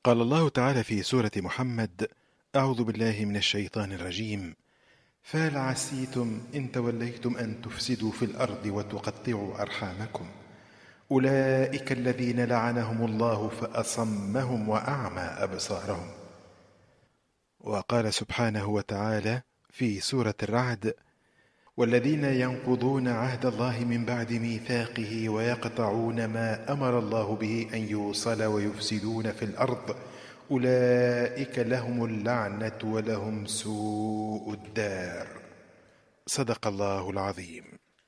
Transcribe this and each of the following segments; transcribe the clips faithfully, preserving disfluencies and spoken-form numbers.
قال الله تعالى في سورة محمد: أعوذ بالله من الشيطان الرجيم. فهل عسيتم إن توليتم أن تفسدوا في الأرض وتقطعوا أرحامكم أولئك الذين لعنهم الله فأصمهم وأعمى أبصارهم. وقال سبحانه وتعالى في سورة الرعد: والذين ينقضون عهد الله من بعد ميثاقه ويقطعون ما أمر الله به أن يوصل ويفسدون في الأرض أولئك لهم اللعنة ولهم سوء الدار. صدق الله العظيم.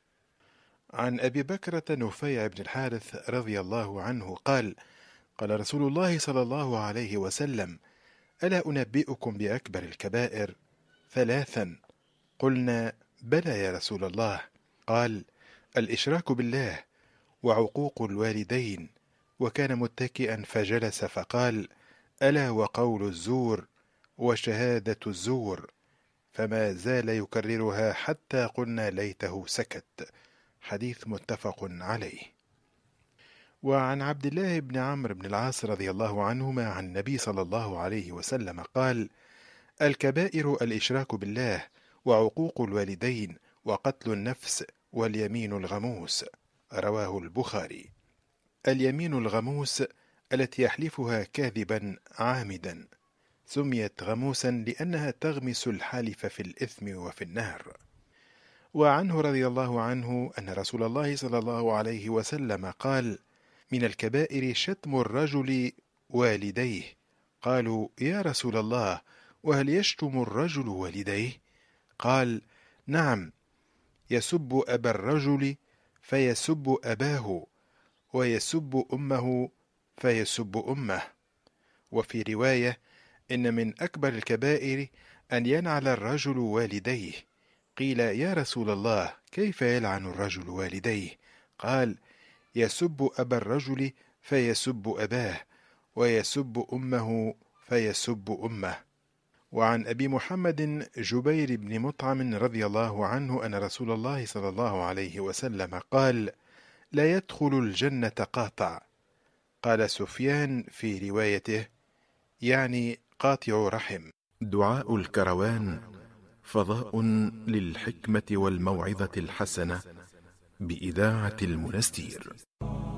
عن أبي بكرة نفيع بن الحارث رضي الله عنه قال: قال رسول الله صلى الله عليه وسلم: ألا أنبئكم بأكبر الكبائر؟ ثلاثا. قلنا: بلى يا رسول الله. قال: الإشراك بالله، وعقوق الوالدين. وكان متكئا فجلس فقال: ألا وقول الزور، وشهادة الزور. فما زال يكررها حتى قلنا ليته سكت. حديث متفق عليه. وعن عبد الله بن عمرو بن العاص رضي الله عنهما عن النبي صلى الله عليه وسلم قال: الكبائر الإشراك بالله، وعقوق الوالدين، وقتل النفس، واليمين الغموس. رواه البخاري. اليمين الغموس التي يحلفها كاذبا عامدا سميت غموسا لأنها تغمس الحالف في الإثم وفي النار. وعنه رضي الله عنه أن رسول الله صلى الله عليه وسلم قال: من الكبائر شتم الرجل والديه. قالوا: يا رسول الله، وهل يشتم الرجل والديه؟ قال: نعم، يسب أبا الرجل فيسب أباه، ويسب أمه فيسب أمه. وفي رواية: إن من أكبر الكبائر أن ينعل الرجل والديه. قيل: يا رسول الله، كيف يلعن الرجل والديه؟ قال: يسب أبا الرجل فيسب أباه، ويسب أمه فيسب أمه. وعن أبي محمد جبير بن مطعم رضي الله عنه أن رسول الله صلى الله عليه وسلم قال: لا يدخل الجنة قاطع. قال سفيان في روايته: يعني قاطع رحم. دعاء الكروان فضاء للحكمة والموعظة الحسنة بإذاعة المنستير.